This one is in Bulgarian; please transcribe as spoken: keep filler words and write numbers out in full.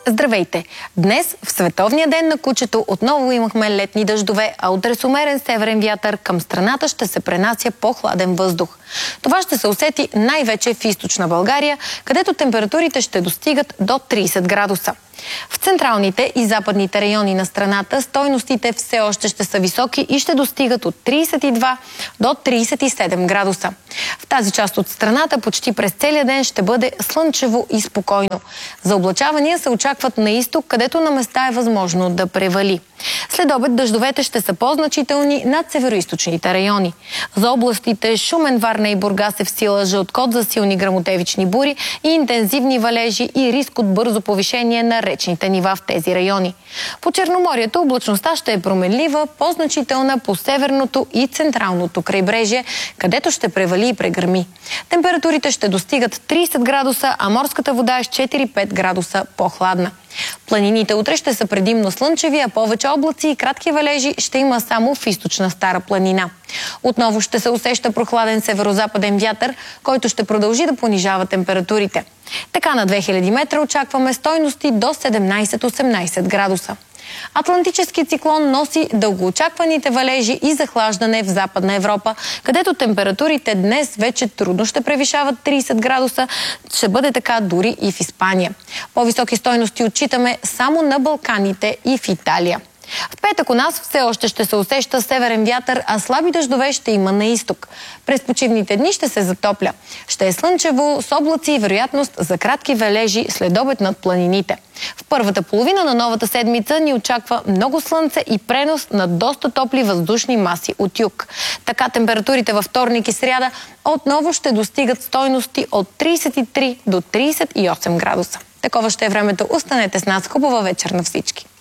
Здравейте! Днес, в Световния ден на кучето, отново имахме летни дъждове, а утре с умерен северен вятър към страната ще се пренася по-хладен въздух. Това ще се усети най-вече в източна България, където температурите ще достигат до трийсет градуса. В централните и западните райони на страната стойностите все още ще са високи и ще достигат от трийсет и два до трийсет и седем градуса. В тази част от страната почти през целия ден ще бъде слънчево и спокойно. Заоблачавания се очакват на изток, където на места е възможно да превали. След обед дъждовете ще са по-значителни над североизточните райони. За областите Шумен, Варна и Бургас е в сила жълт код за силни гръмотевични бури и интензивни валежи и риск от бързо повишение на речните нива в тези райони. По Черноморието облачността ще е променлива, по-значителна по северното и централното крайбрежие, където ще превали и прегърми. Температурите ще достигат трийсет градуса, а морската вода е с четири-пет градуса по-хладна. Планините утре ще са предимно слънчеви, а повече облаци и кратки валежи ще има само в източна Стара планина. Отново ще се усеща прохладен северо-западен вятър, който ще продължи да понижава температурите. Така на две хиляди метра очакваме стойности до седемнайсет-осемнайсет градуса. Атлантически циклон носи дългоочакваните валежи и захлаждане в Западна Европа, където температурите днес вече трудно ще превишават трийсет градуса, ще бъде така дори и в Испания. По-високи стойности отчитаме само на Балканите и в Италия. В петък у нас все още ще се усеща северен вятър, а слаби дъждове ще има на изток. През почивните дни ще се затопля. Ще е слънчево, с облаци и вероятност за кратки валежи след обед над планините. В първата половина на новата седмица ни очаква много слънце и пренос на доста топли въздушни маси от юг. Така температурите във вторник и сряда отново ще достигат стойности от трийсет и три до трийсет и осем градуса. Такова ще е времето. Останете с нас. Хубава вечер на всички!